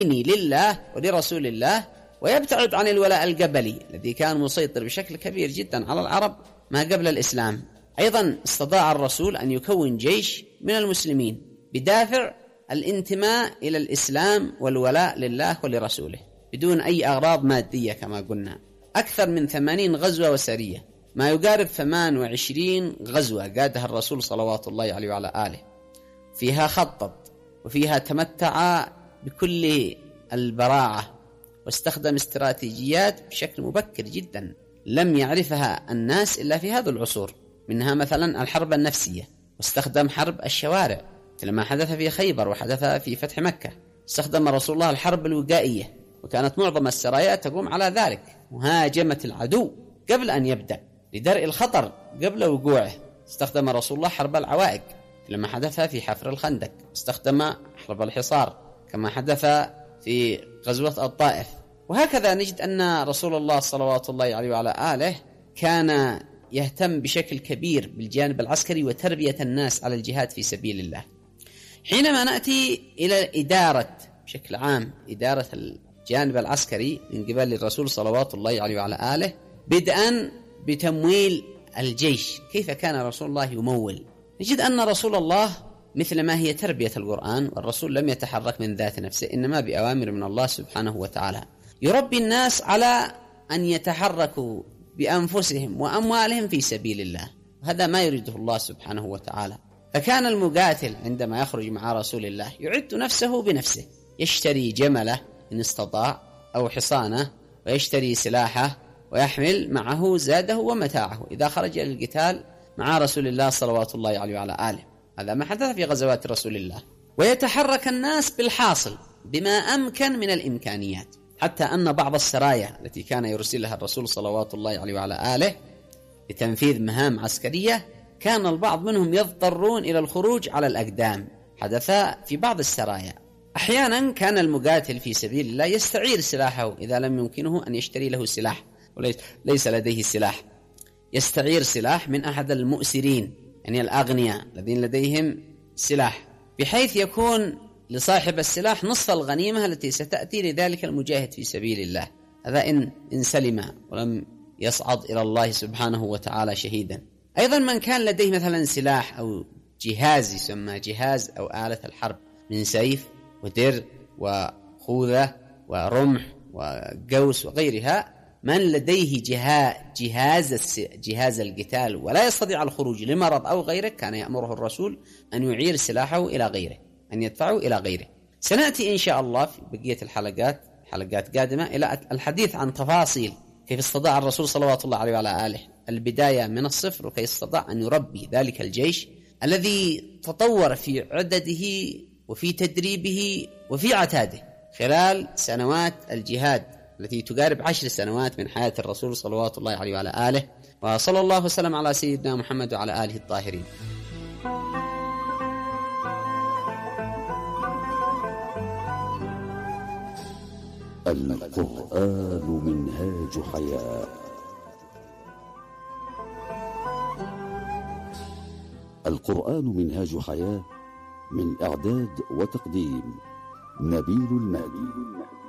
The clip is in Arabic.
لله ولرسول الله، ويبتعد عن الولاء القبلي الذي كان مسيطر بشكل كبير جدا على العرب ما قبل الإسلام. أيضا استطاع الرسول أن يكون جيش من المسلمين بدافع الانتماء إلى الإسلام والولاء لله ولرسوله بدون أي أغراض مادية كما قلنا. أكثر من 80 غزوة وسرية، ما يقارب 28 غزوة قادها الرسول صلوات الله عليه وعلى آله، فيها خطط وفيها تمتع بكل البراعة، واستخدم استراتيجيات بشكل مبكر جدا لم يعرفها الناس إلا في هذا العصور، منها مثلا الحرب النفسية، واستخدم حرب الشوارع مثل ما حدث في خيبر وحدث في فتح مكة. استخدم رسول الله الحرب الوقائية، وكانت معظم السرايا تقوم على ذلك، مهاجمة العدو قبل أن يبدأ لدرء الخطر قبل وقوعه. استخدم رسول الله حرب العوائق لما حدث في حفر الخندق، استخدم حرب الحصار كما حدث في غزوة الطائف. وهكذا نجد أن رسول الله صلوات الله عليه وعلى آله كان يهتم بشكل كبير بالجانب العسكري وتربية الناس على الجهاد في سبيل الله. حينما نأتي إلى إدارة بشكل عام، إدارة الجانب العسكري من قبل الرسول صلوات الله عليه وعلى آله، بدءا بتمويل الجيش، كيف كان رسول الله يمول؟ نجد أن رسول الله مثل ما هي تربية القرآن، والرسول لم يتحرك من ذات نفسه، إنما بأوامر من الله سبحانه وتعالى، يربي الناس على أن يتحركوا بأنفسهم وأموالهم في سبيل الله، هذا ما يريده الله سبحانه وتعالى. فكان المقاتل عندما يخرج مع رسول الله يعد نفسه بنفسه، يشتري جمله إن استطاع أو حصانه، ويشتري سلاحه، ويحمل معه زاده ومتاعه إذا خرج للقتال مع رسول الله صلوات الله عليه وعلى آله. هذا ما حدث في غزوات رسول الله. ويتحرك الناس بالحاصل بما أمكن من الإمكانيات، حتى أن بعض السرايا التي كان يرسلها الرسول صلوات الله عليه وعلى آله لتنفيذ مهام عسكرية كان البعض منهم يضطرون إلى الخروج على الأقدام. حدث في بعض السرايا أحيانا كان المقاتل في سبيل الله يستعير سلاحه إذا لم يمكنه أن يشتري له سلاح وليس لديه سلاح، يستعير سلاح من أحد المؤسرين، يعني الأغنياء الذين لديهم سلاح، بحيث يكون لصاحب السلاح نصف الغنيمة التي ستأتي لذلك المجاهد في سبيل الله، هذا إن سلم ولم يصعد إلى الله سبحانه وتعالى شهيدا. أيضا من كان لديه مثلا سلاح أو جهاز يسمى جهاز أو آلة الحرب من سيف ودر وخوذة ورمح وقوس وغيرها، من لديه جهاز القتال ولا يستطيع الخروج لمرض أو غيره، كان يأمره الرسول أن يعير سلاحه إلى غيره، أن يدفعه إلى غيره. سنأتي إن شاء الله في بقية حلقات قادمة إلى الحديث عن تفاصيل كيف استطاع الرسول صلوات الله عليه وعلى آله البداية من الصفر، وكيف استطاع أن يربي ذلك الجيش الذي تطور في عدده وفي تدريبه وفي عتاده خلال سنوات الجهاد التي تقارب 10 سنوات من حياة الرسول صلوات الله عليه وعلى آله. وصلى الله وسلم على سيدنا محمد وعلى آله الطاهرين. القرآن منهاج حياة. القرآن منهاج حياة، من إعداد وتقديم نبيل المهدي.